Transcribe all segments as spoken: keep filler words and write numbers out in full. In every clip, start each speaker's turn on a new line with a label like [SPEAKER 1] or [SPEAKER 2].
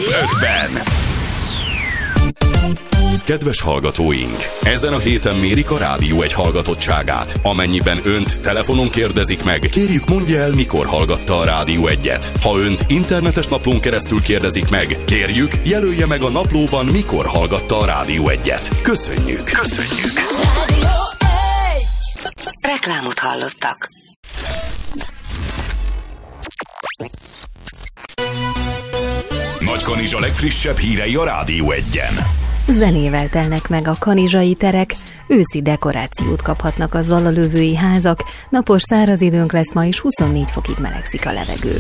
[SPEAKER 1] ötven. Kedves hallgatóink! Ezen a héten mérik a Rádió egy hallgatottságát. Amennyiben önt telefonon kérdezik meg, kérjük mondja el, mikor hallgatta a Rádió egyet. Ha önt internetes naplón keresztül kérdezik meg, kérjük jelölje meg a naplóban, mikor hallgatta a Rádió egyet. Köszönjük! Köszönjük!
[SPEAKER 2] Rádió egy. Reklámot hallottak.
[SPEAKER 1] Nagykanizsa legfrissebb hírei a Rádió egyen.
[SPEAKER 3] Zenével telnek meg a kanizsai terek, őszi dekorációt kaphatnak a zalalövői házak, napos száraz időnk lesz ma, és huszonnégy fokig melegszik a levegő.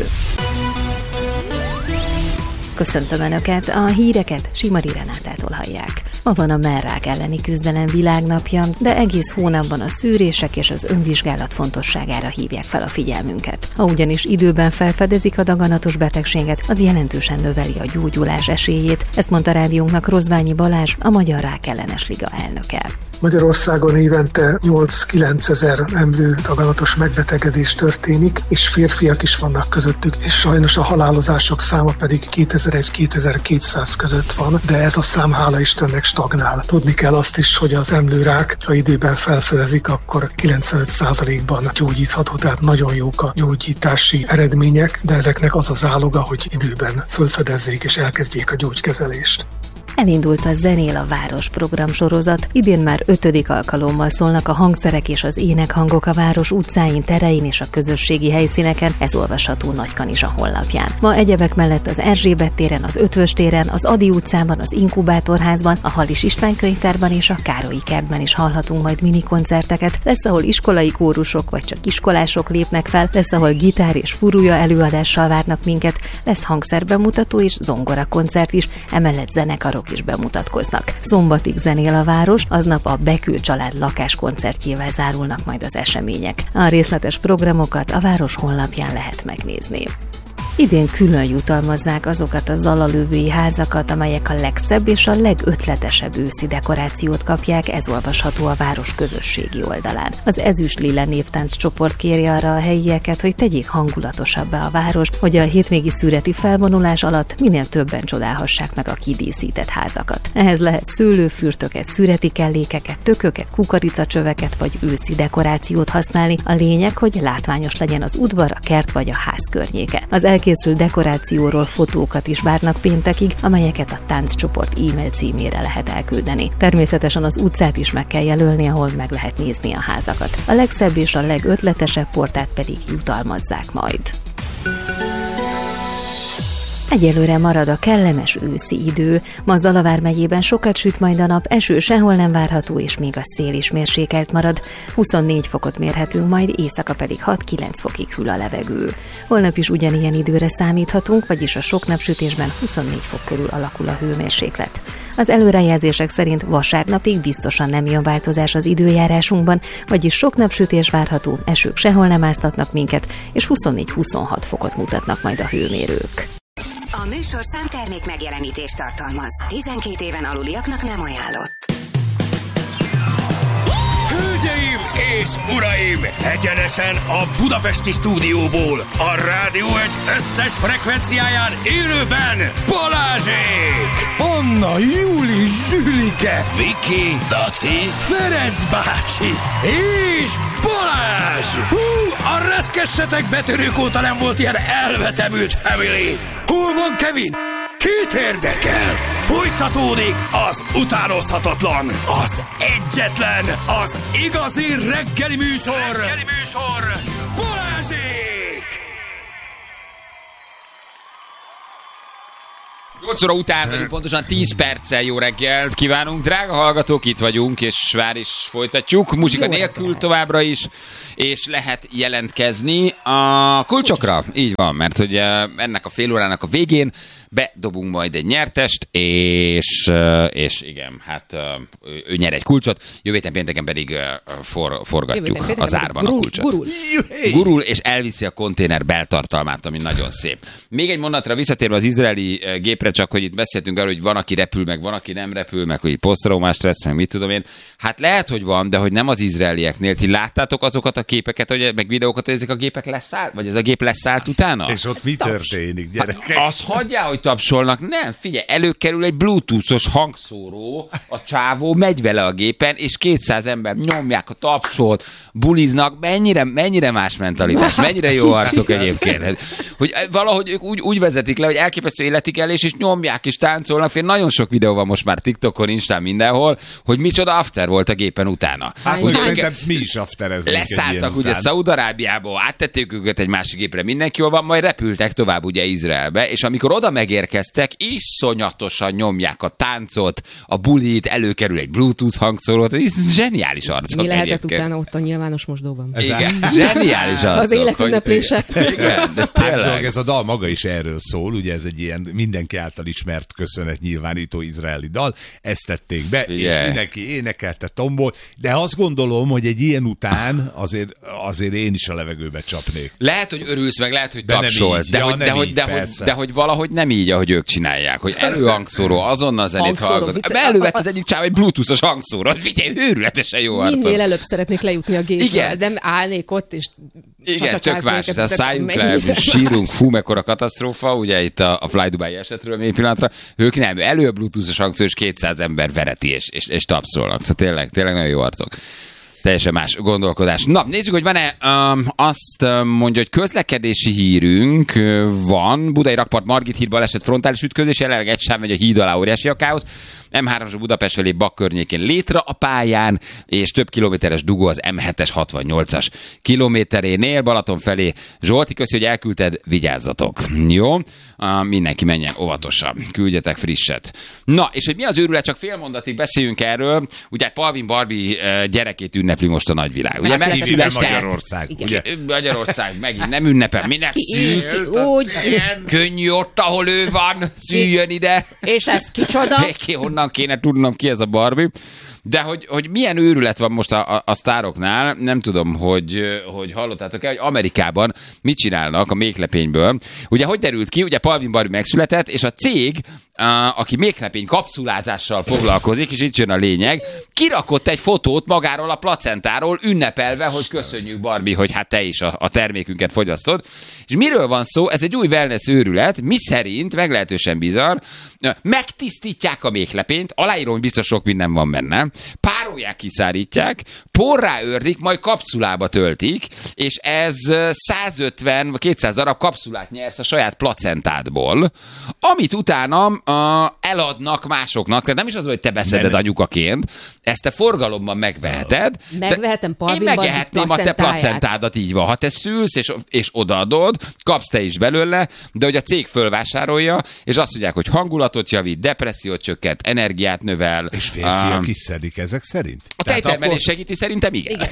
[SPEAKER 3] Köszöntöm Önöket, a híreket Simari Renátától hallják. Ma van a mellrák elleni küzdelem világnapja, de egész hónapban a szűrések és az önvizsgálat fontosságára hívják fel a figyelmünket. Ha ugyanis időben felfedezik a daganatos betegséget, az jelentősen növeli a gyógyulás esélyét, ezt mondta rádiónknak Rozványi Balázs, a Magyar Rákellenes Liga elnöke.
[SPEAKER 4] Magyarországon évente nyolc-kilenc ezer emlő daganatos megbetegedés történik, és férfiak is vannak közöttük, és sajnos a halálozások száma pedig kétezer-egy-kétezer-kétszáz között van, de ez a szám hála Istennek stagnál. Tudni kell azt is, hogy az emlőrák, ha időben felfedezik, akkor kilencvenöt százalékban gyógyítható, tehát nagyon jók a gyógyítási eredmények, de ezeknek az az záloga, hogy időben felfedezzék és elkezdjék a gyógykezelést.
[SPEAKER 3] Elindult a Zenél a Város programsorozat. Idén már ötödik alkalommal szólnak a hangszerek és az énekhangok a város utcáin, terein és a közösségi helyszíneken, ez olvasható Nagykanizsa honlapján. Ma egyebek mellett az Erzsébet téren, az Ötvös téren, az Ady utcában, az Inkubátorházban, a Halis István könyvtárban és a Károlyi kertben is hallhatunk majd minikoncerteket. Lesz, ahol iskolai kórusok vagy csak iskolások lépnek fel, lesz, ahol gitár és furúja előadással várnak minket, lesz hangszerbemutató és zongorakoncert is, emellett zenekarok is bemutatkoznak. Szombatig zenél a város, aznap a Bekül család lakáskoncertjével zárulnak majd az események. A részletes programokat a város honlapján lehet megnézni. Idén külön jutalmazzák azokat a zalalövői házakat, amelyek a legszebb és a legötletesebb őszi dekorációt kapják, ez olvasható a város közösségi oldalán. Az Ezüst Lila névtánc csoport kéri arra a helyieket, hogy tegyék hangulatosabbá a várost, hogy a hétvégi szüreti felvonulás alatt minél többen csodálhassák meg a kidíszített házakat. Ehhez lehet szőlőfürtöket, szüreti kellékeket, tököket, kukoricacsöveket vagy őszi dekorációt használni. A lényeg, hogy látványos legyen az udvar, a kert vagy a ház környéke. Az elkészült dekorációról fotókat is várnak péntekig, amelyeket a tánccsoport e-mail címére lehet elküldeni. Természetesen az utcát is meg kell jelölni, ahol meg lehet nézni a házakat. A legszebb és a legötletesebb portát pedig jutalmazzák majd. Egyelőre marad a kellemes őszi idő. Ma Zalavár megyében sokat süt majd a nap, eső sehol nem várható, és még a szél is mérsékelt marad. huszonnégy fokot mérhetünk majd, éjszaka pedig hat-kilenc fokig hűl a levegő. Holnap is ugyanilyen időre számíthatunk, vagyis a sok napsütésben huszonnégy fok körül alakul a hőmérséklet. Az előrejelzések szerint vasárnapig biztosan nem jön változás az időjárásunkban, vagyis sok napsütés várható, esők sehol nem áztatnak minket, és huszonnégy-huszonhat fokot mutatnak majd a hőmérők.
[SPEAKER 2] A műsorszám termék megjelenítést tartalmaz. tizenkét éven aluliaknak nem ajánlott.
[SPEAKER 5] Hölgyeim és uraim! Egyenesen a budapesti stúdióból, a Rádió egy összes frekvenciáján élőben Balázsék! Anna, Júli, Zsülike, Viki, Daci, Ferenc bácsi és Balázs! Hú, a reszkessetek betörők óta nem volt ilyen elvetemült family! Hol van Kevin? Kit érdekel? Folytatódik az utánozhatatlan, az egyetlen, az igazi reggeli műsor, reggeli műsor. Balázsék!
[SPEAKER 6] nyolc óra után vagyunk, pontosan tíz perccel jó reggelt kívánunk. Drága hallgatók, itt vagyunk, és már is folytatjuk. Muzsika jó nélkül reggelt. Továbbra is, és lehet jelentkezni a kulcsokra. Így van, mert hogy ennek a fél órának a végén bedobunk majd egy nyertest, és, és igen, hát ő, ő nyer egy kulcsot, jövő héten pénteken pedig for, forgatjuk az árban gurul, a kulcsot. Gurul. Gurul, és elviszi a konténer beltartalmát, ami nagyon szép. Még egy mondanatra visszatérve az izraeli gépre gépre, csak hogy itt beszéltünk arról, hogy van, aki repül, meg van, aki nem repül, meg hogy posztraumás stressz, meg mit tudom én. Hát lehet, hogy van, de hogy nem az izraelieknél. Ti láttátok azokat a képeket, hogy, meg videókat, hogy ezek a gépek leszállt, vagy ez a gép leszállt utána?
[SPEAKER 7] És ott mi történik, gyerekek?
[SPEAKER 6] Az hagyjál, hogy tapsolnak. Nem, figyelj, előkerül egy bluetoothos hangszóró, a csávó megy vele a gépen, és kétszáz ember nyomják a tapsot, buliznak. Mennyire, mennyire más mentalitás, mennyire jó arcok egyébként. Hogy valahogy ők úgy, úgy vezetik le, hogy elképesztő életikelés, és nyomják, és táncolnak. Fél nagyon sok videó van most már TikTokon, Instán, mindenhol, hogy micsoda after volt a gépen utána.
[SPEAKER 7] Hát, hogy szerintem mi is aftereznénk.
[SPEAKER 6] Leszálltak ugye Szaúd-Arábiából, áttették őket egy másik gépre, mindenki jól van, majd repültek tovább ugye Izraelbe, és amikor oda megérkeztek, iszonyatosan nyomják a táncot, a bulit, előkerül egy Bluetooth hangszórót, ez zseniális arcok.
[SPEAKER 8] Mi lehetett
[SPEAKER 6] egyébként
[SPEAKER 8] utána ott a nyilvános mosdóban?
[SPEAKER 6] Igen, zseniális arcok.
[SPEAKER 8] Az élet ünneplése.
[SPEAKER 6] Igen, de tényleg.
[SPEAKER 7] Ez a dal maga is erről szól, ugye ez egy ilyen mindenki által ismert köszönet nyilvánító izraeli dal, ezt tették be,
[SPEAKER 6] yeah.
[SPEAKER 7] és mindenki énekelte, tombol, de azt gondolom, hogy egy ilyen után azért, azért én is a levegőbe csapnék.
[SPEAKER 6] Lehet, hogy örülsz, meg lehet, hogy
[SPEAKER 7] De nem
[SPEAKER 6] tapsolsz,
[SPEAKER 7] így.
[SPEAKER 6] de,
[SPEAKER 7] Ja,
[SPEAKER 6] hogy,
[SPEAKER 7] nem
[SPEAKER 6] de, hogy,
[SPEAKER 7] így,
[SPEAKER 6] de, hogy,
[SPEAKER 7] persze.
[SPEAKER 6] de hogy valahogy nem így, ahogy ők csinálják, hogy előhangszóró, azonnal zenét
[SPEAKER 8] Hangszóró,
[SPEAKER 6] hallgat.
[SPEAKER 8] vicces.
[SPEAKER 6] Elővett az egyik csáv egy bluetoothos hangszórót, figyelj, őrületesen jó arcok.
[SPEAKER 8] Minél előbb szeretnék lejutni a gépről,
[SPEAKER 6] Igen.
[SPEAKER 8] nem állnék ott, és
[SPEAKER 6] Igen, tök más,
[SPEAKER 8] ezeket,
[SPEAKER 6] szálljunk
[SPEAKER 8] mennyire-
[SPEAKER 6] le, sírunk, fú, mekkora katasztrófa, ugye itt a, a Fly Dubai esetről még pillanatra, ők nem, elő a bluetoothos hangszóró, és kétszáz ember vereti, és, és, és tapszolnak, szóval tényleg, tényleg nagyon jó arcok. Teljesen más gondolkodás. Na, nézzük, hogy van-e, um, azt um, mondja, hogy közlekedési hírünk uh, van. Budai rakpart Margit híd baleset frontális ütközés, jelenleg egy sáv megy a híd alá, óriási a káosz. em hármas a Budapest felé Bak környékén létre a pályán, és több kilométeres dugó az em hetes hatvannyolcas kilométerénél. Balaton felé Zsolti, köszi, hogy elküldted, vigyázzatok. Jó? Uh, mindenki menjen óvatosan. Küldjetek frisset. Na, és hogy mi az őrület, csak fél mondatig beszéljünk erről. Ugye Palvin Barbie uh, gyerekét ünnepli most a nagyvilág. Ugye megszületett
[SPEAKER 7] Magyarország, ugye?
[SPEAKER 6] Magyarország megint nem ünnepel. Minek szült?
[SPEAKER 8] Úgy.
[SPEAKER 6] Könnyű ott, ahol ő van. Szüljön ide.
[SPEAKER 8] És ez kicsoda?
[SPEAKER 6] Ki, honnan kéne tudnom, ki ez a Barbie. De hogy, hogy milyen őrület van most a, a, a sztároknál, nem tudom, hogy, hogy hallottátok-e, hogy Amerikában mit csinálnak a méklepényből. Ugye, hogy derült ki, ugye Palvin Barbie megszületett, és a cég, a, aki méklepény kapszulázással foglalkozik, és itt jön a lényeg, kirakott egy fotót magáról a placentáról, ünnepelve, hogy köszönjük Barbie, hogy hát te is a, a termékünket fogyasztod. És miről van szó? Ez egy új wellness őrület, mi szerint, meglehetősen bizarr, megtisztítják a méklepényt, aláírom, hogy biztos sok minden van benne, párolják, kiszárítják, porrá őrlik, majd kapszulába töltik, és ez százötven vagy kétszáz darab kapszulát nyersz a saját placentádból, amit utána uh, eladnak másoknak, tehát nem is az, hogy te beszeded anyukaként, ezt te forgalomban megveheted.
[SPEAKER 8] Megvehetem Palvin
[SPEAKER 6] Én
[SPEAKER 8] Barbie
[SPEAKER 6] megehetném a te
[SPEAKER 8] placentáját.
[SPEAKER 6] placentádat, így van. Ha te szülsz, és, és odaadod, kapsz te is belőle, de hogy a cég fölvásárolja, és azt mondják, hogy hangulatot javít, depressziót csökkent, energiát növel.
[SPEAKER 7] És férfiak
[SPEAKER 6] um,
[SPEAKER 7] is szedik ezek szerint?
[SPEAKER 6] A tejtermelés akkor... segíti, szerintem igen. igen.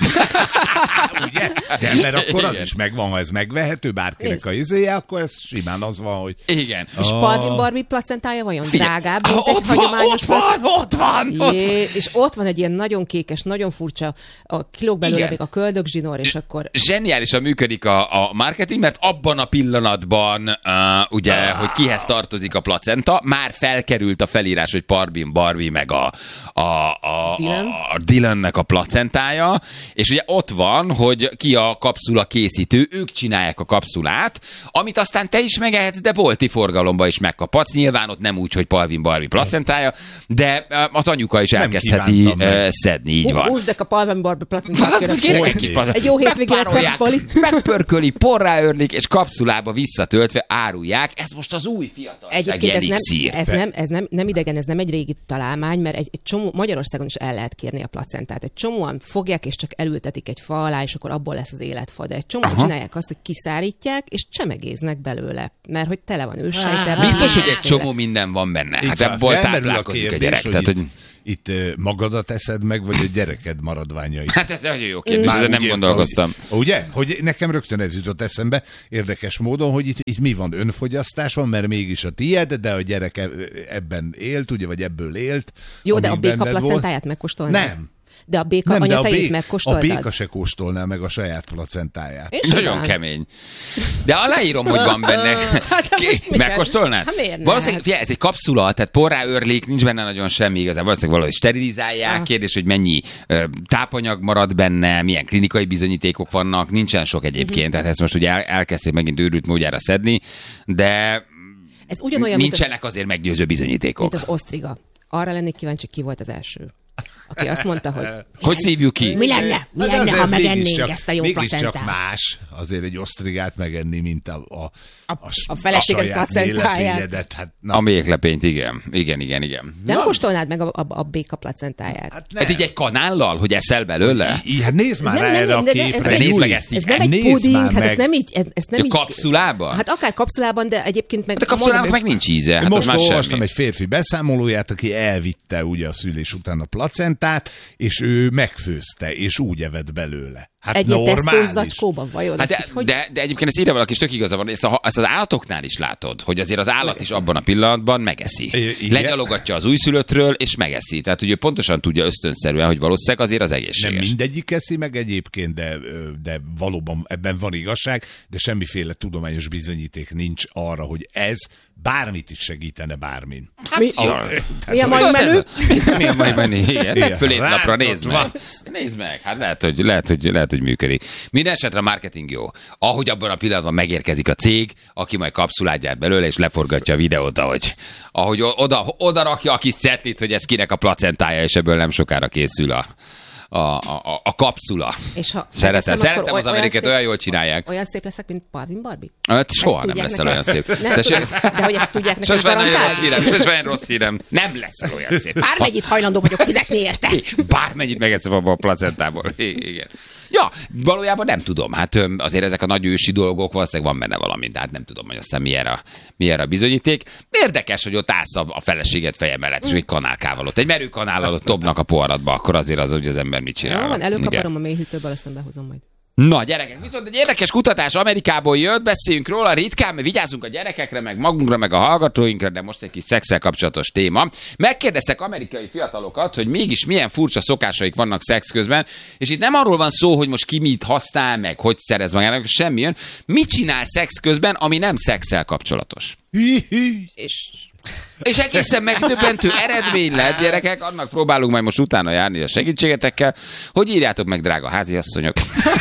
[SPEAKER 7] Ugye? De mert akkor az
[SPEAKER 6] Igen.
[SPEAKER 7] is megvan, ha ez megvehető bárkinek a izéje, akkor ez simán az van, hogy...
[SPEAKER 6] Igen.
[SPEAKER 8] És Palvin Barbie placentája vajon
[SPEAKER 6] Figyelj,
[SPEAKER 8] drágább, mint
[SPEAKER 6] ott
[SPEAKER 8] egy
[SPEAKER 6] van,
[SPEAKER 8] hagyományos
[SPEAKER 6] ott van, ott van, ott
[SPEAKER 8] Jé, és ott van egy ilyen nagyon kékes, nagyon furcsa, a kilóg belőle
[SPEAKER 6] Igen.
[SPEAKER 8] még a köldögzsinór, és akkor...
[SPEAKER 6] Zseniálisan működik a, a marketing, mert abban a pillanatban, uh, ugye, ah. hogy kihez tartozik a placenta, már felkerült a felírás, hogy Palvin Barbie meg a, a, a,
[SPEAKER 8] Dylan?
[SPEAKER 6] a, a Dylannek a placentája, és ugye ott van, hogy ki a kapszula készítő, ők csinálják a kapszulát, amit aztán te is megehetsz, de bolti forgalomba is megkaphatsz. Nyilván ott nem úgy, hogy Palvin Barbie placentája, de uh, az anyuka is
[SPEAKER 7] Nem
[SPEAKER 6] elkezdheti
[SPEAKER 7] kívántam meg.
[SPEAKER 6] uh, szedni, így van.
[SPEAKER 8] Húsd a Palvin Barbie placentát, kérem.
[SPEAKER 6] Kérem, egy kis pazar.
[SPEAKER 8] Egy jó hétvégét
[SPEAKER 6] Megpárolják,
[SPEAKER 8] Pali.
[SPEAKER 6] megpörköli, porrá őrlik, és kapszulába visszatöltve árulják. Ez most az új fiatalsági
[SPEAKER 8] Egyébként ez, nem,
[SPEAKER 6] elixír.
[SPEAKER 8] ez, nem, ez nem, nem idegen, ez nem egy régi találmány, mert egy, egy csomó, Magyarországon is el lehet kérni a placentát. Egy csomóan fogják, és csak elültetik egy fa alá, és akkor abból lesz az életfa. De egy csomóan csinálják azt, hogy kiszárítják, és csemegéznek belőle, mert hogy tele van őssejtel.
[SPEAKER 6] Biztos, hogy egy csomó minden van benne. Hát
[SPEAKER 7] Így van.
[SPEAKER 6] ebből
[SPEAKER 7] Felmerül
[SPEAKER 6] táplálkozik a
[SPEAKER 7] kérdés,
[SPEAKER 6] gyerek.
[SPEAKER 7] hogy
[SPEAKER 6] Tehát,
[SPEAKER 7] itt,
[SPEAKER 6] hogy...
[SPEAKER 7] itt uh, magadat eszed meg, vagy a gyereked maradványait?
[SPEAKER 6] Hát ez nagyon jó kérdés,
[SPEAKER 7] Már
[SPEAKER 6] ezzel
[SPEAKER 7] úgy
[SPEAKER 6] nem
[SPEAKER 7] értem,
[SPEAKER 6] gondolkoztam.
[SPEAKER 7] Hogy, ugye? Hogy nekem rögtön ez jutott eszembe, érdekes módon, hogy itt, itt mi van, önfogyasztás van, mert mégis a tied, de a gyerek ebben élt, ugye, vagy ebből élt.
[SPEAKER 8] Jó, de a
[SPEAKER 7] ami
[SPEAKER 8] béka
[SPEAKER 7] benned volt.
[SPEAKER 8] placentáját megkóstolni?
[SPEAKER 7] Nem.
[SPEAKER 8] De a béka
[SPEAKER 7] Nem, de a,
[SPEAKER 8] anyatejét
[SPEAKER 7] bék, a
[SPEAKER 8] megkóstoltad?
[SPEAKER 7] béka se kóstolná meg a saját placentáját.
[SPEAKER 8] És
[SPEAKER 6] Nagyon
[SPEAKER 8] hogyan?
[SPEAKER 6] kemény. De aláírom, hogy van benne.
[SPEAKER 8] Hát, most miért?
[SPEAKER 6] Megkóstolnád?
[SPEAKER 8] Hát miért ne?
[SPEAKER 6] Valószínűleg, figyelj, ez egy kapszula, tehát porrá örlék, nincs benne nagyon semmi igazán. Valószínűleg valahogy sterilizálják,
[SPEAKER 8] Ah.
[SPEAKER 6] kérdés, hogy mennyi ö, tápanyag marad benne, milyen klinikai bizonyítékok vannak, nincsen sok egyébként,
[SPEAKER 8] Mhm.
[SPEAKER 6] tehát ezt most ugye el, elkezdték megint őrült módjára szedni, de
[SPEAKER 8] Ez ugyanolyan, mint az,
[SPEAKER 6] nincsenek azért meggyőző bizonyítékok.
[SPEAKER 8] mint az osztriga. Arra lennék kíváncsi, ki volt az első. Aki azt mondta, hogy
[SPEAKER 6] Hogy szívjuk ki?
[SPEAKER 8] mi lenne, mi
[SPEAKER 7] Hát
[SPEAKER 8] lenne,
[SPEAKER 7] azért
[SPEAKER 8] ha megennénk
[SPEAKER 7] mégiscsak-
[SPEAKER 8] ezt a jó
[SPEAKER 7] mégiscsak
[SPEAKER 8] placentát?
[SPEAKER 7] más azért egy osztrigát megenni, mint a, a, a,
[SPEAKER 8] a feleséged
[SPEAKER 7] a saját
[SPEAKER 8] placentáját.
[SPEAKER 7] mélepényedet. Hát, na,
[SPEAKER 6] A méhlepényt, igen. Igen, igen, igen.
[SPEAKER 8] Nem
[SPEAKER 6] Na,
[SPEAKER 8] kóstolnád meg a, a, a béka placentáját?
[SPEAKER 7] hát nem.
[SPEAKER 6] hát így egy kanállal, hogy eszel belőle?
[SPEAKER 7] Így, hát nézd már rá erre a
[SPEAKER 8] de- de-
[SPEAKER 7] képre.
[SPEAKER 8] ez,
[SPEAKER 6] Nézd
[SPEAKER 7] Júli.
[SPEAKER 6] meg ezt így.
[SPEAKER 8] ez nem egy
[SPEAKER 7] Nézd
[SPEAKER 8] puding,
[SPEAKER 7] már
[SPEAKER 8] hát ez
[SPEAKER 7] meg.
[SPEAKER 8] nem így... Ez, ez nem
[SPEAKER 6] A
[SPEAKER 8] így
[SPEAKER 6] kapszulában?
[SPEAKER 8] Hát akár kapszulában, de egyébként meg...
[SPEAKER 6] Hát a kapszulának meg nincs íze. Hát
[SPEAKER 7] Most
[SPEAKER 6] az már
[SPEAKER 7] olvastam
[SPEAKER 6] semmi.
[SPEAKER 7] egy férfi beszámolóját, aki elvitte ugye a szülés után a placentát, és ő megfőzte, és úgy evett belőle. Hát
[SPEAKER 8] Egy ilyen
[SPEAKER 7] normális.
[SPEAKER 8] tesztós zacskóban vajon?
[SPEAKER 6] Hát
[SPEAKER 8] Ezt
[SPEAKER 6] de,
[SPEAKER 8] így hogy-
[SPEAKER 6] de, de egyébként ezt írja valaki, és tök igaza van, ezt, a, ezt az állatoknál is látod, hogy azért az állat is abban a pillanatban megeszi.
[SPEAKER 7] I- igen.
[SPEAKER 6] Lenyalogatja az újszülöttről, és megeszi. Tehát ugye pontosan tudja ösztönszerűen, hogy valószínűleg azért az
[SPEAKER 7] Nem
[SPEAKER 6] egészséges.
[SPEAKER 7] mindegyik eszi meg egyébként, de, de valóban ebben van igazság, de semmiféle tudományos bizonyíték nincs arra, hogy ez bármit is segítene bármin.
[SPEAKER 8] Mi,
[SPEAKER 6] Ja.
[SPEAKER 8] mi a mai menü?
[SPEAKER 6] Mi a mai menü? Igen, tedd föl étlapra,
[SPEAKER 7] Rántott
[SPEAKER 6] nézd meg.
[SPEAKER 7] van.
[SPEAKER 6] Nézd meg, hát lehet, hogy, lehet, hogy, lehet, hogy működik. Minden esetre a marketing jó. Ahogy abban a pillanatban megérkezik a cég, aki majd kapszulát gyárt belőle, és leforgatja a videót, ahogy, ahogy oda, oda rakja a kis cetlit, hogy ez kinek a placentája, és ebből nem sokára készül a, a, a, a kapszula.
[SPEAKER 8] És ha
[SPEAKER 6] Szeretem,
[SPEAKER 8] megeszem,
[SPEAKER 6] szeretem
[SPEAKER 8] akkor
[SPEAKER 6] az
[SPEAKER 8] olyan
[SPEAKER 6] amerikát,
[SPEAKER 8] szép-
[SPEAKER 6] olyan jól csinálják.
[SPEAKER 8] Olyan szép leszek, mint Parvin Barbie?
[SPEAKER 6] Hát soha
[SPEAKER 8] Ezt
[SPEAKER 6] nem
[SPEAKER 8] tudják
[SPEAKER 6] leszel
[SPEAKER 8] nekem?
[SPEAKER 6] olyan szép.
[SPEAKER 8] Nem
[SPEAKER 6] Tessék?
[SPEAKER 8] tudom, de hogy ezt tudják nekem
[SPEAKER 6] Sos van nagyon rossz
[SPEAKER 8] garantálni?
[SPEAKER 6] hírem, sos van rossz hírem. Nem leszel olyan szép.
[SPEAKER 8] Bármennyit hajlandó vagyok fizetni érte.
[SPEAKER 6] Bármennyit megeszem abban a placentából. I- Igen. Ja, valójában nem tudom. Hát öm, azért ezek a nagy ősi dolgok, valószínűleg van benne valami, de hát nem tudom, hogy aztán mi erre, a- mi erre a bizonyíték. Érdekes, hogy ott állsz a, a feleséget feje mellett, és egy kanálkával ott, egy merőkanállal ott dobnak a poharatba, akkor azért az, hogy az ember mit csinál.
[SPEAKER 8] Jó van,
[SPEAKER 6] Igen.
[SPEAKER 8] előkaparom a mélyhűtőből, aztán behozom majd.
[SPEAKER 6] Na, gyerekek, viszont egy érdekes kutatás Amerikából jött, beszéljünk róla ritkán, mert vigyázzunk a gyerekekre, meg magunkra, meg a hallgatóinkra, de most egy kis szexszel kapcsolatos téma. Megkérdeztek amerikai fiatalokat, hogy mégis milyen furcsa szokásaik vannak szex közben, és itt nem arról van szó, hogy most ki mit használ, meg hogy szerez magának, semmi jön. Mit csinál szex közben, ami nem szexszel kapcsolatos?
[SPEAKER 8] És
[SPEAKER 6] És egészen megdöbbentő eredmény lett, gyerekek, annak próbálunk majd most utána járni a segítségetekkel, hogy írjátok meg, drága háziasszonyok.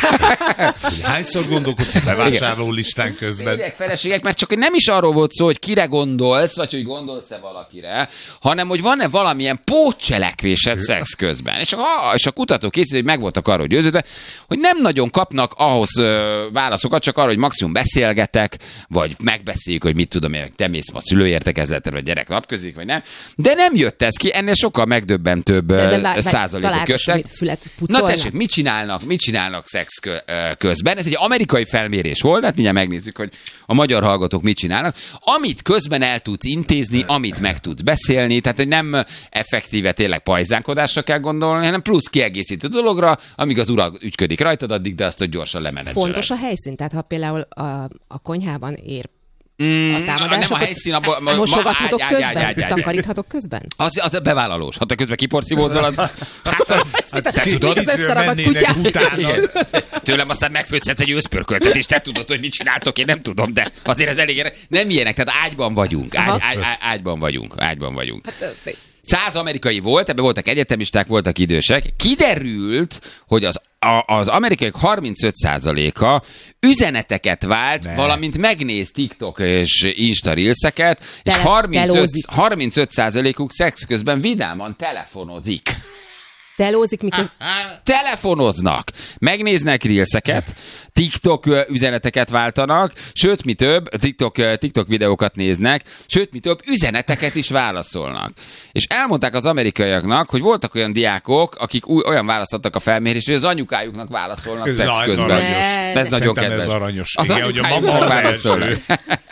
[SPEAKER 7] Hogy hányszor gondolkodsz a bevásárló listán közben?
[SPEAKER 6] Férjek, feleségek, mert csak hogy nem is arról volt szó, hogy kire gondolsz, vagy hogy gondolsz-e valakire, hanem hogy van-e valamilyen pótcselekvésed szex közben. És a, és a kutató készítő, hogy meg voltak arról győződve, hogy nem nagyon kapnak ahhoz ö, válaszokat, csak arra, hogy maximum beszélgetek, vagy megbeszéljük, hogy mit tudom én, te mész ma szülőértekezletre, vagy gyerek napközik, vagy nem. De nem jött ez ki, ennél sokkal megdöbbentőbb
[SPEAKER 8] De- de
[SPEAKER 6] ö,
[SPEAKER 8] várj,
[SPEAKER 6] százalékok
[SPEAKER 8] találkozz,
[SPEAKER 6] jöttek.
[SPEAKER 8] mit, fület
[SPEAKER 6] Na
[SPEAKER 8] pucolnak?
[SPEAKER 6] tessék, mit csinálnak, mit csinálnak szex kö- ö, közben? Ez egy amerikai felmérés volt, hát mindjárt megnézzük, hogy a magyar hallgatók mit csinálnak. Amit közben el tudsz intézni, amit meg tudsz beszélni, tehát hogy nem effektíve tényleg pajzánkodásra kell gondolni, hanem plusz kiegészítő dologra, amíg az ura ügyködik rajtad addig, de azt, hogy gyorsan lemenedzseled.
[SPEAKER 8] fontos a helyszín, tehát ha például a, a konyhában ér
[SPEAKER 6] Mm,
[SPEAKER 8] a támadás,
[SPEAKER 6] nem a
[SPEAKER 8] akkor
[SPEAKER 6] helyszín, abból... ma-
[SPEAKER 8] mosogathatok
[SPEAKER 6] ágy, ágy,
[SPEAKER 8] közben?
[SPEAKER 6] ágy, ágy, ágy.
[SPEAKER 8] Takaríthatok közben?
[SPEAKER 6] Az, az a bevállalós. Ha te közben kiporszívózol, az... Hát az,
[SPEAKER 8] Hát,
[SPEAKER 6] te tudod,
[SPEAKER 8] az összeragadt kutyát.
[SPEAKER 6] Igen. Tőlem aztán megfőzhetsz egy őszpörköltet, és te tudod, hogy mit csináltok, én nem tudom, de azért ez elég érdekes. Nem ilyenek, tehát ágyban vagyunk, ágy, ágy, ágy, ágyban vagyunk, ágyban vagyunk.
[SPEAKER 8] Hát,
[SPEAKER 6] Száz amerikai volt, ebben voltak egyetemisták, voltak idősek. Kiderült, hogy az, a, az amerikaiak harmincöt százaléka üzeneteket vált,
[SPEAKER 7] Ne.
[SPEAKER 6] valamint megnéz TikTok és Insta Reelseket, és
[SPEAKER 8] Tele-
[SPEAKER 6] harmincöt,
[SPEAKER 8] telózik.
[SPEAKER 6] harmincöt százalékuk szex közben vidáman telefonozik.
[SPEAKER 8] telózik, miközben...
[SPEAKER 6] Telefonoznak, megnéznek reelseket, TikTok ö, üzeneteket váltanak, sőt, mi több, TikTok, ö, TikTok videókat néznek, sőt, mi több, üzeneteket is válaszolnak. És elmondták az amerikaiaknak, hogy voltak olyan diákok, akik új, olyan választottak a felmérésre, hogy az anyukájuknak válaszolnak
[SPEAKER 7] Ez
[SPEAKER 6] szex
[SPEAKER 7] na, ez
[SPEAKER 6] közben.
[SPEAKER 7] aranyos.
[SPEAKER 6] Ez nagyon
[SPEAKER 7] Szerintem
[SPEAKER 6] kedves.
[SPEAKER 7] ez aranyos.
[SPEAKER 6] Az
[SPEAKER 7] Igen, hogy a
[SPEAKER 6] anyukájuknak
[SPEAKER 7] mama az
[SPEAKER 6] válaszolnak.
[SPEAKER 7] első.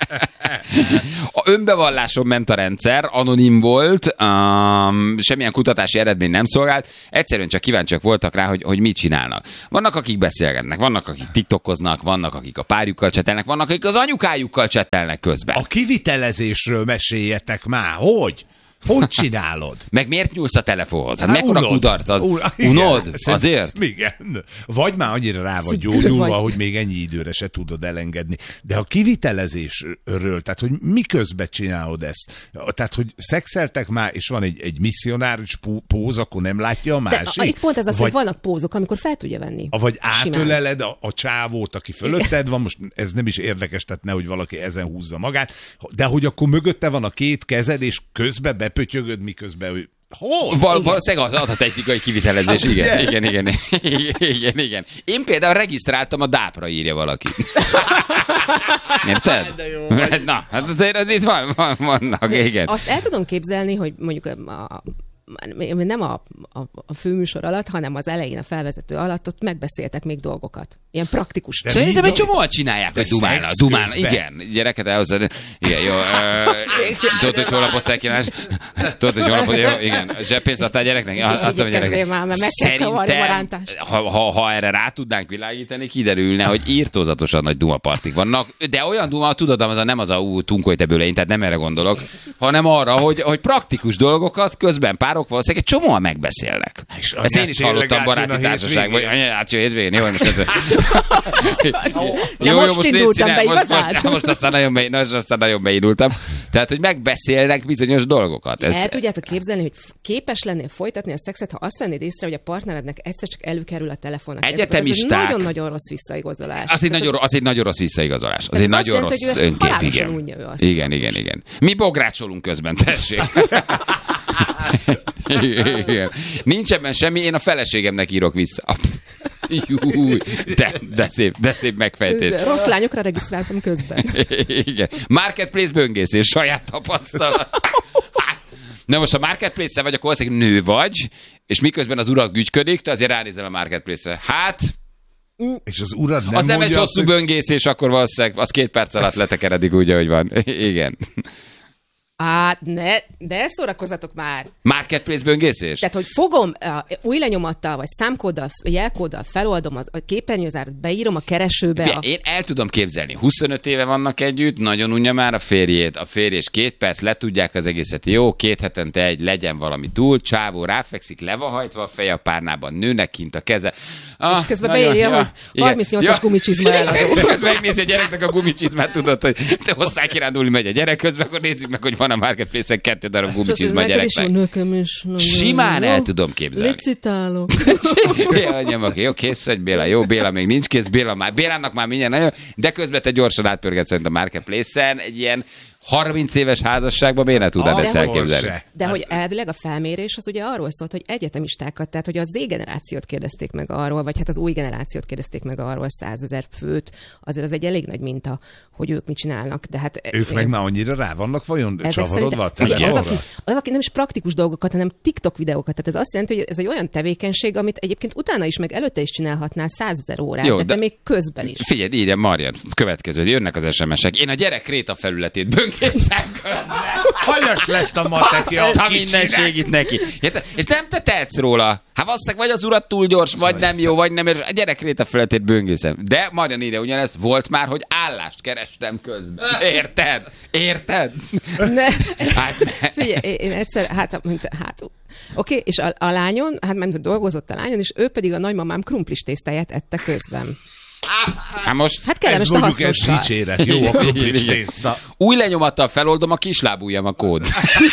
[SPEAKER 6] A önbevalláson ment a rendszer, anonim volt, um, semmilyen kutatási eredmény nem szolgált, egyszerűen csak kíváncsiak voltak rá, hogy, hogy mit csinálnak. Vannak, akik beszélgetnek, vannak, akik tiktokoznak, vannak, akik a párjukkal csetelnek, vannak, akik az anyukájukkal csetelnek közben.
[SPEAKER 7] A kivitelezésről meséljetek már, hogy? Hogy csinálod?
[SPEAKER 6] Meg miért nyúlsz a telefonhoz? Hát,
[SPEAKER 7] Hát
[SPEAKER 6] mekkora
[SPEAKER 7] unod.
[SPEAKER 6] kudarc az?
[SPEAKER 7] Un- igen.
[SPEAKER 6] Unod?
[SPEAKER 7] Szerint-
[SPEAKER 6] Azért?
[SPEAKER 7] Igen. Vagy már annyira rá vagy
[SPEAKER 8] Szigorú
[SPEAKER 7] gyógyulva,
[SPEAKER 8] vagy.
[SPEAKER 7] hogy még ennyi időre se tudod elengedni. De a kivitelezésről, tehát hogy miközben csinálod ezt? Tehát, hogy szexeltek már, és van egy, egy misszionáris pó- póz, akkor nem látja a
[SPEAKER 8] De
[SPEAKER 7] másik?
[SPEAKER 8] a, itt pont ez az,
[SPEAKER 7] vagy,
[SPEAKER 8] hogy vannak pózok, amikor fel tudja venni.
[SPEAKER 7] vagy
[SPEAKER 8] Simán.
[SPEAKER 7] átöleled a, a csávót, aki fölötted van, most ez nem is érdekes, tehát nehogy valaki ezen húzza magát, de hogy akkor mögötte van a két kezed, és közbe bepötyögöd, miközben ő... Hol?
[SPEAKER 6] Val- valószínűleg az, az a technikai kivitelezés,
[SPEAKER 7] Hát,
[SPEAKER 6] igen,
[SPEAKER 7] ugye?
[SPEAKER 6] igen, igen, igen, igen, igen. Én például regisztráltam a dápra, írja valaki. Érted? Na, hát azért az itt van, van, vannak, igen.
[SPEAKER 8] Azt el tudom képzelni, hogy mondjuk a, nem a, a, a főműsor alatt, hanem az elején a felvezető alatt ott megbeszéltek még dolgokat. Ilyen praktikus.
[SPEAKER 7] De
[SPEAKER 6] Szerintem
[SPEAKER 7] mi-
[SPEAKER 6] egy csomóan csinálják, hogy
[SPEAKER 7] De
[SPEAKER 6] dumálnak.
[SPEAKER 7] szex
[SPEAKER 6] Dumálnak,
[SPEAKER 7] közben.
[SPEAKER 6] igen. Gyereket elhozzad. Igen, jó. ö, Tudod, hogy hol a posztelkínálás? Tudod, hogy hol a posztelkínálás? Igen. Zseppénzt adtál gyereknek? Adtam a
[SPEAKER 8] Igyekezzél már, mert meg kell kavarni a rántást.
[SPEAKER 6] ha, ha, ha erre rá tudnánk világítani, kiderülne, hogy írtózatosan nagy dumapartik vannak. De olyan duma, tudod, az a, nem az a ú, tunkolj te bőle, én tehát nem erre gondolok, hanem arra, hogy, hogy praktikus dolgokat közben párok valószínűleg egy csomóan megbeszélnek.
[SPEAKER 7] És
[SPEAKER 6] Ezt én is
[SPEAKER 7] anyád
[SPEAKER 6] hallottam
[SPEAKER 7] tényleg
[SPEAKER 6] baráti
[SPEAKER 7] átjön a
[SPEAKER 6] társaságban, hogy
[SPEAKER 7] hétvégén?
[SPEAKER 6] anya, átjön hétvégén. Jó, most ez...
[SPEAKER 8] De most
[SPEAKER 6] légy
[SPEAKER 8] indultam
[SPEAKER 6] színe-
[SPEAKER 8] be,
[SPEAKER 6] most,
[SPEAKER 8] igazán?
[SPEAKER 6] most, most, aztán nagyon, be, most aztán nagyon beindultam. Tehát, hogy megbeszélnek bizonyos dolgokat. Ez,
[SPEAKER 8] El tudjátok képzelni, hogy f- képes lennél folytatni a szexet, ha azt vennéd észre, hogy a partnerednek egyszer csak előkerül a telefon. a kezedbe.
[SPEAKER 6] Egyetemisták.
[SPEAKER 8] Ez egy nagyon-nagyon rossz visszaigazolás.
[SPEAKER 6] az, egy
[SPEAKER 8] Tehát
[SPEAKER 6] nagyon, az egy nagyon rossz visszaigazolás. Az
[SPEAKER 8] Ez
[SPEAKER 6] egy
[SPEAKER 8] azt
[SPEAKER 6] nagyon
[SPEAKER 8] jelenti,
[SPEAKER 6] rossz
[SPEAKER 8] hogy ő ezt
[SPEAKER 6] önkép,
[SPEAKER 8] halálosan
[SPEAKER 6] igen.
[SPEAKER 8] unja ő azt.
[SPEAKER 6] Igen, igen, igen. Mi bográcsolunk közben, tessék. Igen. Nincs ebben semmi, én a feleségemnek írok vissza. Júj, de, de, szép, de szép megfejtés.
[SPEAKER 8] Rossz lányokra regisztráltam közben.
[SPEAKER 6] Igen. Marketplace böngészés, saját tapasztalat. Na most a Marketplace-szel vagy, akkor valószínűleg nő vagy, és miközben az urak gügyködik, te azért ránézel a Marketplace-re. Hát,
[SPEAKER 7] És az urad nem
[SPEAKER 6] az nem egy
[SPEAKER 7] mondja
[SPEAKER 6] hosszú
[SPEAKER 7] azt, hogy-
[SPEAKER 6] böngészés, akkor valószínűleg az két perc alatt letekeredik úgy, ahogy van. Igen.
[SPEAKER 8] Hát ne, de ezt szórakozzatok már.
[SPEAKER 6] Marketplace böngészés?
[SPEAKER 8] Tehát, hogy fogom uh, új lenyomattal, vagy számkóddal, jelkóddal, feloldom az, a képernyőzárat, beírom a keresőbe.
[SPEAKER 6] Fie,
[SPEAKER 8] A...
[SPEAKER 6] én el tudom képzelni, huszonöt éve vannak együtt, nagyon unja már a férjét, a férj és két perc, letudják az egészet, jó, két hetente egy, legyen valami túl, csávó ráfekszik, le van hajtva a feje a párnában, nőnek kint a keze. Ah,
[SPEAKER 8] És közben
[SPEAKER 6] nagyon-
[SPEAKER 8] beírja,
[SPEAKER 6] ja,
[SPEAKER 8] hogy
[SPEAKER 6] igen.
[SPEAKER 8] harmincnyolcas gumicsizma eladó.
[SPEAKER 6] És közben megnézi a gyereknek a gumicsizmát, tudod, hogy te hozzá kirándulni megy a gyerek, közben akkor nézzük meg, hogy van a Marketplace-en kettő darab gumicsizma a gyereknek.
[SPEAKER 8] Nekem is nagyon
[SPEAKER 6] Simán
[SPEAKER 8] jó.
[SPEAKER 6] el tudom képzelni.
[SPEAKER 8] Licitálok.
[SPEAKER 6] Ja, anyám, oké, jó, kész vagy, Béla. Jó, Béla még nincs kész, Béla már, Bélának már mindjárt nagyon, de közben te gyorsan átpörgetsz szerint a Marketplace-en, egy ilyen harminc éves házasságban miért ne tudnád ezt
[SPEAKER 7] Ahol
[SPEAKER 6] elképzelni?
[SPEAKER 7] se.
[SPEAKER 8] De hogy elvileg a felmérés az ugye arról szólt, hogy egyetemistákat, tehát hogy a Z generációt kérdezték meg arról, vagy hát az új generációt kérdezték meg arról, százezer főt, azért az egy elég nagy minta, hogy ők mit csinálnak. De hát
[SPEAKER 7] Ők
[SPEAKER 8] én-
[SPEAKER 7] meg már annyira rá vannak vajon
[SPEAKER 8] ezek
[SPEAKER 7] csavarodva a
[SPEAKER 8] szerintem- figyelj, az,
[SPEAKER 7] telefonra?
[SPEAKER 8] aki, az, aki nem is praktikus dolgokat, hanem TikTok videókat. Tehát ez azt jelenti, hogy ez egy olyan tevékenység, amit egyébként utána is, meg előtte is csinálhatnál százezer órát,
[SPEAKER 6] Jó,
[SPEAKER 8] de,
[SPEAKER 6] de-
[SPEAKER 8] de még közben is.
[SPEAKER 6] Figyelj, írja Marian, következő, jönnek az es em es-ek. Én a gyerek Kréta felületét böngészem közben.
[SPEAKER 7] Hanyas lett a mateki a
[SPEAKER 6] A
[SPEAKER 7] kicsinek.
[SPEAKER 6] mindenség itt neki. Érted? És nem te tehetsz róla. Hát valószínűleg vagy az urat túl gyors, vagy nem jó, vagy nem. A gyerek Kréta felületét böngészem. De Marian írja ugyanezt, volt már, hogy állást kerestem közben. Érted? Érted?
[SPEAKER 8] Ne.
[SPEAKER 6] Hát ne.
[SPEAKER 8] Figyelj, én- én egyszer, hát, mint, hát oké, okay, és a, a lányon, hát nem dolgozott a lányon, és ő pedig a nagymamám krumplis tésztáját ette közben.
[SPEAKER 6] Hát most...
[SPEAKER 8] Hát
[SPEAKER 7] Ez
[SPEAKER 8] kellemes a
[SPEAKER 7] mondjuk ez
[SPEAKER 8] hasznossal.
[SPEAKER 7] dicséret. Jó, a krumplis
[SPEAKER 6] Igen.
[SPEAKER 7] tészta.
[SPEAKER 6] Új lenyomattal feloldom a kislábujjam a kód.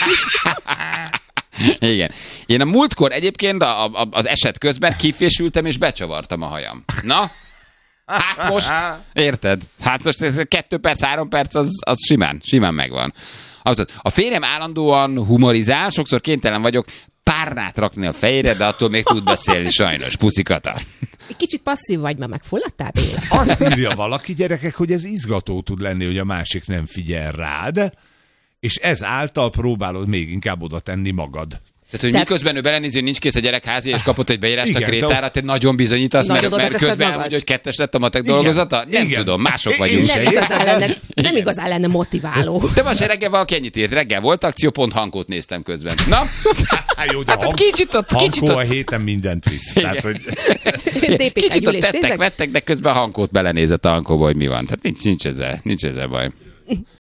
[SPEAKER 6] Igen. Én a múltkor egyébként a, a, az eset közben kifésültem és becsavartam a hajam. Na? Hát most, érted? Hát most ez kettő perc, három perc, az, az simán, simán megvan. Az, a férjem állandóan humorizál, sokszor kénytelen vagyok párnát rakni a fejére, de attól még tud beszélni sajnos. Puszikata.
[SPEAKER 8] Kicsit passzív vagy, mert megfulladtál, Béla?
[SPEAKER 7] Azt írja valaki, gyerekek, hogy ez izgató tud lenni, hogy a másik nem figyel rád, és ezáltal próbálod még inkább oda tenni magad.
[SPEAKER 6] Tehát, hogy
[SPEAKER 8] Tehát-
[SPEAKER 6] miközben ő belenézi, hogy nincs kész a gyerek házi, és kapott egy beírást a
[SPEAKER 7] Igen,
[SPEAKER 6] Krétára, te nagyon bizonyítasz, mert,
[SPEAKER 8] Nagyon oda
[SPEAKER 6] mert
[SPEAKER 8] teszed
[SPEAKER 6] közben
[SPEAKER 8] magad.
[SPEAKER 6] elmondja, hogy kettes lett a matek
[SPEAKER 7] Igen,
[SPEAKER 6] dolgozata? Nem
[SPEAKER 7] igen.
[SPEAKER 6] tudom, mások
[SPEAKER 7] Én-
[SPEAKER 6] vagyunk.
[SPEAKER 7] én
[SPEAKER 8] Nem
[SPEAKER 7] se
[SPEAKER 8] igazán lenne, nem igazán lenne motiváló.
[SPEAKER 6] De most reggel valaki ennyit írt, reggel volt akció, pont Hankót néztem közben. Na?
[SPEAKER 7] Hát jó, de
[SPEAKER 6] Hát ott kicsit ott, kicsit
[SPEAKER 7] Hankó a
[SPEAKER 6] ott,
[SPEAKER 7] héten mindent visz. Tehát, hogy
[SPEAKER 8] té pé ká
[SPEAKER 6] kicsit ott
[SPEAKER 8] gyűlés,
[SPEAKER 6] tettek,
[SPEAKER 8] nézzek?
[SPEAKER 6] vettek, de közben Hankót belenézett a Hankóba, hogy mi van. Tehát nincs, nincs, ezzel, nincs ezzel baj.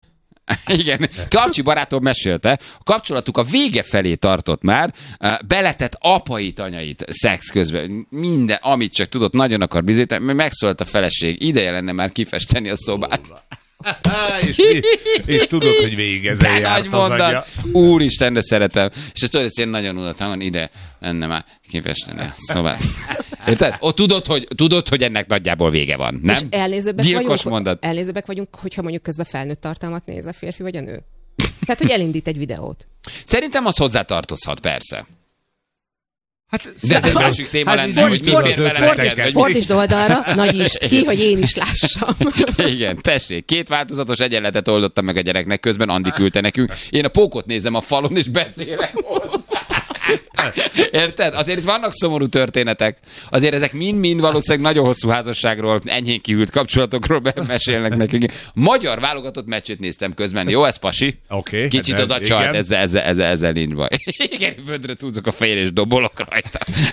[SPEAKER 6] Igen, Karcsi barátom mesélte, a kapcsolatuk a vége felé tartott már, beletett apait, anyait szex közben, minden, amit csak tudott, nagyon akar bizonyítani, megszólalt a feleség, ideje lenne már kifesteni a szobát.
[SPEAKER 7] és, és tudod, hogy végezel járt az agya.
[SPEAKER 6] Úristen, de szeretem. És ezt tudod, hogy én nagyon unott hangon, ide lenne már kifesteni a szobát. Érted? O, tudod, hogy, tudod, hogy ennek nagyjából vége van, nem?
[SPEAKER 8] És elnézőbbek
[SPEAKER 6] Gyilkos
[SPEAKER 8] vagyunk,
[SPEAKER 6] mondat.
[SPEAKER 8] elnézőbbek vagyunk, hogyha mondjuk közben felnőtt tartalmat néz a férfi vagy a nő. Tehát, hogy elindít egy videót.
[SPEAKER 6] Szerintem az hozzátartozhat, persze.
[SPEAKER 7] Hát,
[SPEAKER 6] de ez egy másik téma
[SPEAKER 7] hát
[SPEAKER 6] lenne, hogy mi fér bele neked.
[SPEAKER 8] Fordítsd oldalra, nagyítsd ki, hogy én is lássam.
[SPEAKER 6] Igen, tessék, két változatos egyenletet oldottam meg a gyereknek, közben Andi küldte nekünk. Én a pókot nézem a falon, és beszélek hozzá. Érted? Azért itt vannak szomorú történetek. Azért ezek mind-mind valószínűleg nagyon hosszú házasságról, enyhén kihűlt kapcsolatokról mesélnek nekünk. Magyar válogatott meccsét néztem közben. Jó, ez pasi?
[SPEAKER 7] Okay,
[SPEAKER 6] kicsit
[SPEAKER 7] hát,
[SPEAKER 6] oda csalt, ezzel, ezzel, ezzel, ezzel nincs baj. Igen, földre tudok a fejére, és dobolok rajta.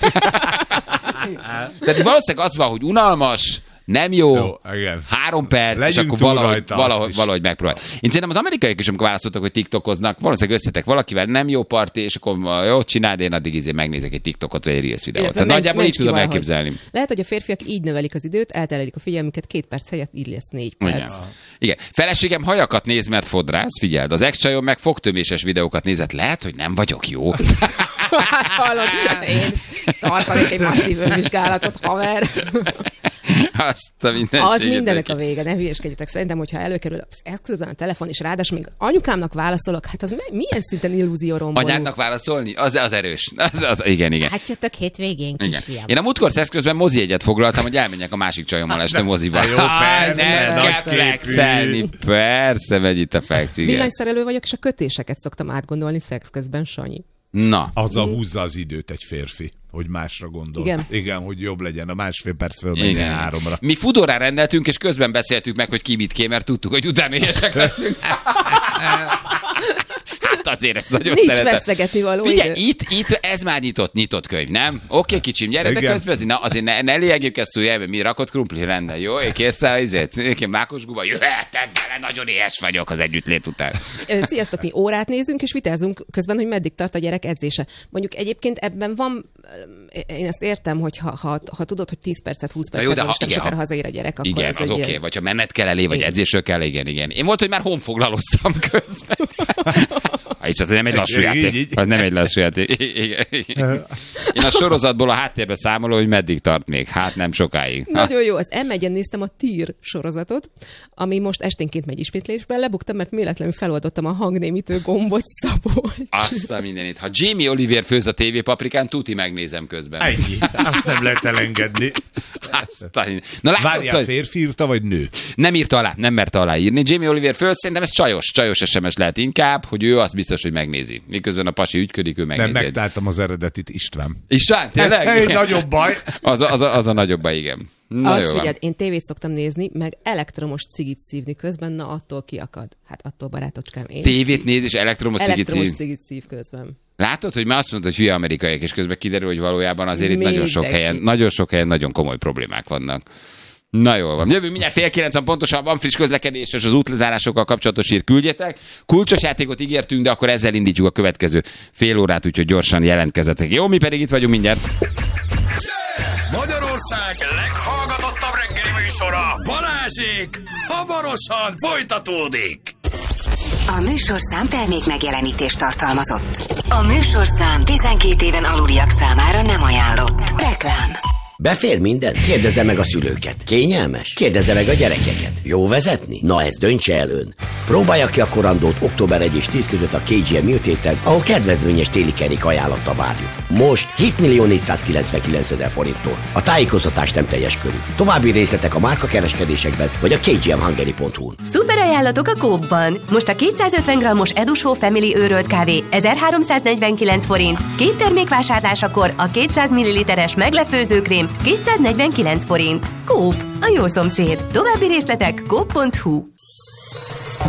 [SPEAKER 6] Tehát valószínűleg az van, hogy unalmas, nem jó, jó három perc,
[SPEAKER 7] legyünk
[SPEAKER 6] és akkor valahogy, valahogy, valahogy megpróbál. Én szerintem az amerikaiak is, amikor választottak, hogy tiktokoznak, valószínűleg összetek valakivel, nem jó parti, és akkor jó, csináld, én addig izé megnézek egy TikTokot, vagy egy Reels videót. Tehát nagyjából így tudom elképzelni.
[SPEAKER 8] Hogy lehet, hogy a férfiak így növelik az időt, elterelik a figyelmüket, két perc helyett így lesz négy perc.
[SPEAKER 6] Igen. Igen. Feleségem hajakat néz, mert fodrász, figyeld, az ex-csajom meg fogtöméses videókat nézett, lehet, hogy nem vagyok jó.
[SPEAKER 8] Hát hallod, én tartanék egy masszív önvizsgálatot, haver.
[SPEAKER 6] Azt a
[SPEAKER 8] az mindenek a vége, ne hülyeskedjetek. Szerintem, hogyha előkerül az eszközben a telefon, és ráadásul még anyukámnak válaszolok, hát az milyen szinten illúzió romboló.
[SPEAKER 6] Anyádnak válaszolni? Az, az erős. Az, az, igen, igen.
[SPEAKER 8] Hát jöttök hétvégén, kisfiam.
[SPEAKER 6] Én a múltkor szexközben mozi egyet foglaltam, hogy elmenjek a másik csajommal este moziba.
[SPEAKER 7] Jó, persze,
[SPEAKER 6] nem kell flexelni. Persze, megy itt a flex, igen.
[SPEAKER 8] Villanyszerelő vagyok, és a kötéseket szoktam átgondolni szex közben, Sanyi.
[SPEAKER 6] Na.
[SPEAKER 7] Azzal húzza az időt egy férfi, hogy másra gondol.
[SPEAKER 8] Igen.
[SPEAKER 7] Igen, hogy jobb legyen. A másfél perc fölmenjen háromra.
[SPEAKER 6] Mi Fudorán rendeltünk, és közben beszéltük meg, hogy ki mit kér, mert tudtuk, hogy utána éhesek leszünk. Hát azért ezt nagyon
[SPEAKER 8] Nincs
[SPEAKER 6] szeretem.
[SPEAKER 8] vesztegetni való
[SPEAKER 6] Figyelj,
[SPEAKER 8] idő.
[SPEAKER 6] itt, itt ez már nyitott, nyitott könyv, nem? Oké, okay, kicsim, gyere, de közben azért, na, azért ne, ne léljegjük ezt újjába, mi rakott krumpli, rendben, jó? Kész el, izét, én mákos guba, jöhetek bele, nagyon éhes vagyok az együttlét után.
[SPEAKER 8] Sziasztok, mi órát nézünk, és vitázunk közben, hogy meddig tart a gyerek edzése. Mondjuk egyébként ebben van, én ezt értem, hogy ha, ha, ha tudod, hogy tíz percet, húsz percet,
[SPEAKER 6] de
[SPEAKER 8] van, és nem
[SPEAKER 6] igen,
[SPEAKER 8] sokára hazaér a gyerek, akkor
[SPEAKER 6] igen,
[SPEAKER 8] az,
[SPEAKER 6] az oké, okay.
[SPEAKER 8] Ilyen...
[SPEAKER 6] Vagy ha menned kell elé, vagy edzésről kell, igen, igen. Én volt, hogy már honfoglaloztam közben. És az nem egy lassú játék. Az nem egy lassú játék. Én a sorozatból a háttérbe számolom, hogy meddig tart még. Hát nem sokáig.
[SPEAKER 8] Nagyon jó. Az em egyen néztem a Tír sorozatot, ami most esténként megy ismétlésben. Lebuktam, mert véletlenül feloldottam a hangnémítő gombot, Szabolcs.
[SPEAKER 6] Azt a mindenit. Ha Jamie Oliver főz a tévépaprikán, tuti megnézem közben.
[SPEAKER 7] Ennyi. Azt nem lehet elengedni.
[SPEAKER 6] Azt a... Na, látod,
[SPEAKER 7] várjál,
[SPEAKER 6] szóval...
[SPEAKER 7] férfi írta, vagy nő?
[SPEAKER 6] Nem írta alá, nem merte aláírni. Jamie Oliver főz, szerintem ez csajos, csajos es em es lehet inkább, hogy ő azt biztos, hogy megnézi. Miközben a pasi ügyködik, ő megnézi.
[SPEAKER 7] Nem, megtaláltam az eredetit, István.
[SPEAKER 6] István? Tényleg?
[SPEAKER 7] Egy nagyobb baj.
[SPEAKER 6] Az a, az a, az a nagyobb baj, igen. Na,
[SPEAKER 8] azt figyeld, én tévét szoktam nézni, meg elektromos cigit szívni közben, na attól kiakad. Hát attól, barátocskám, én.
[SPEAKER 6] Tévét néz és elektromos cigit szív.
[SPEAKER 8] Elektromos cigit szív közben.
[SPEAKER 6] Látod, hogy már azt mondod, hogy hülye amerikaiak, és közben kiderül, hogy valójában azért itt nagyon sok helyen, nagyon sok helyen nagyon komoly problémák vannak. Na jól van. Jövő mindjárt fél kilencven pontosan, van friss közlekedés, és az útlezárásokkal kapcsolatos hír küldjetek. Kulcsos játékot ígértünk, de akkor ezzel indítjuk a következő fél órát, úgyhogy gyorsan jelentkezzetek. Jó, mi pedig itt vagyunk mindjárt.
[SPEAKER 5] Magyarország leghallgatottabb reggeli műsora, Balázsék, hamarosan folytatódik.
[SPEAKER 2] A műsorszám termék megjelenítést tartalmazott. A műsorszám tizenkét éven aluliak számára nem ajánlott. Reklám.
[SPEAKER 9] Befér minden? Kérdezze meg a szülőket. Kényelmes? Kérdezze meg a gyerekeket. Jó vezetni? Na ezt döntse el ön. Próbálja ki a korandót október elseje és tíz között a ká gé em Műtéten, ahol kedvezményes téli kerék ajánlatta várjuk. Most hétmillió-négyszázkilencvenkilencezer forinttól. A tájékoztatás nem teljes körű. További részletek a márkakereskedésekben vagy a kgmhungary pont hu-n.
[SPEAKER 10] Szuper ajánlatok a Coop-ban. Most a kétszázötven grammos Edushow Family őrölt kávé ezerháromszáznegyvenkilenc forint. Két termék vásárlásakor a kétszáz milliliteres meglepőzőkrém kétszáznegyvenkilenc forint. Coop, a jó szomszéd. További részletek coop pont hu.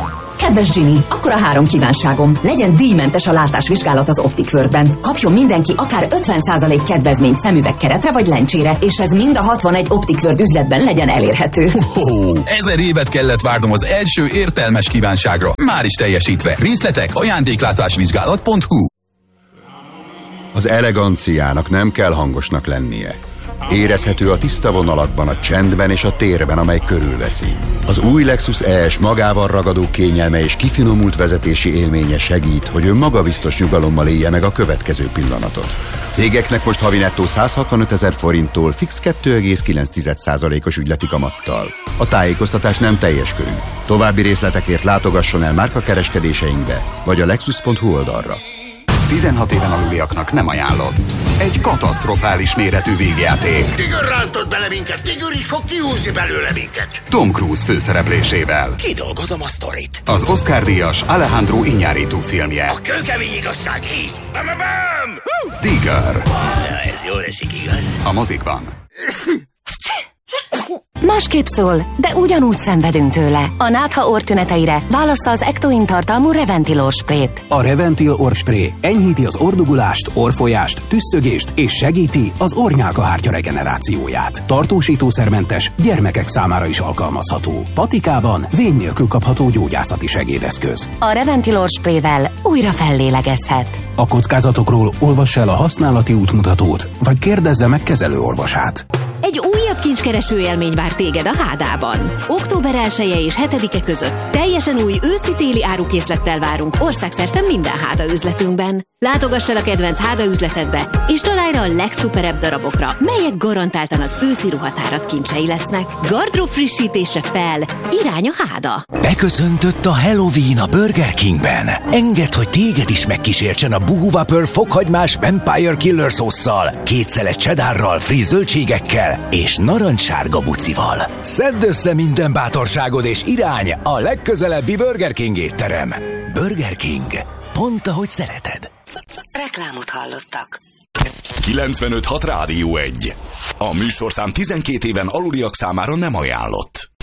[SPEAKER 11] Kedves Ginny, akkor a három kívánságom. Legyen díjmentes a látásvizsgálat az Optic Worldben. Kapjon mindenki akár ötven százalék kedvezményt szemüvegkeretre vagy lencsére, és ez mind a hatvanegy Optic World üzletben legyen elérhető.
[SPEAKER 12] Oh, ezer évet kellett várnom az első értelmes kívánságra. Már is teljesítve. Részletek ajándéklátásvizsgálat pont hu.
[SPEAKER 13] Az eleganciának nem kell hangosnak lennie. Érezhető a tiszta vonalakban, a csendben és a térben, amely körülveszi. Az új Lexus E S magával ragadó kényelme és kifinomult vezetési élménye segít, hogy ön magabiztos nyugalommal élje meg a következő pillanatot. Cégeknek most havi nettó száz hatvanöt ezer forinttól fix kettő egész kilenc százalékos ügyleti kamattal. A tájékoztatás nem teljes körű. További részletekért látogasson el márkakereskedéseinkbe, vagy a lexus pont hu oldalra.
[SPEAKER 12] tizenhat éven aluliaknak nem ajánlott. Egy katasztrofális méretű végjáték.
[SPEAKER 14] Tigör rántott bele minket, Tigör is fog kihúzni belőle minket.
[SPEAKER 12] Tom Cruise főszereplésével.
[SPEAKER 14] Kidolgozom a sztorit.
[SPEAKER 12] Az Oscar-díjas Alejandro Iñárritu filmje.
[SPEAKER 14] A kőkemény igazság, így. Bam, bam, bam.
[SPEAKER 12] Tiger.
[SPEAKER 14] Ja, ez jól esik, igaz?
[SPEAKER 12] A mozikban.
[SPEAKER 2] Másképp szól, de ugyanúgy szenvedünk tőle. A nátha orrtüneteire válassza az Ectoin tartalmú Reventil orrsprét.
[SPEAKER 15] A Reventil orrspré enyhíti az orrdugulást, orrfolyást, tüsszögést és segíti az orrnyálkahártya regenerációját. Tartósítószermentes, gyermekek számára is alkalmazható. Patikában vén nélkül kapható gyógyászati segédeszköz.
[SPEAKER 2] A Reventil orrsprével újra fellélegezhet.
[SPEAKER 15] A kockázatokról olvassa el a használati útmutatót, vagy kérdezze meg kezelőorvosát.
[SPEAKER 16] Egy újabb kincskereső élmény vár téged a Hádában. október elseje és hetedike között teljesen új őszi-téli árukészlettel várunk országszerte minden Háda üzletünkben. Látogass el a kedvenc Háda üzletedbe, és találj rá a legszuperebb darabokra, melyek garantáltan az őszi ruhatárat kincsei lesznek. Gardrób frissítésre fel, irány a Háda.
[SPEAKER 17] Beköszöntött a Halloween a Burger Kingben. Engedd, hogy téged is megkísértsen a Boohoo Whopper fokhagymás Vampire Killer szósszal, két szelet cheddarral, friss zöldségekkel és narancssárga bucival. Szedd össze minden bátorságod és irány a legközelebbi Burger King étterem. Burger King. Pont ahogy szereted.
[SPEAKER 2] Reklámot hallottak.
[SPEAKER 1] kilencvenöt hat Rádió egy. A műsorszám tizenkét éven aluliak számára nem ajánlott.